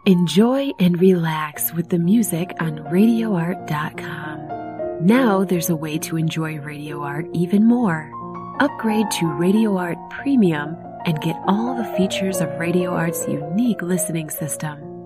Enjoy and relax with the music on RadioArt.com. Now there's a way to enjoy Radio Art even more. Upgrade to Radio Art Premium and get all the features of Radio Art's unique listening system.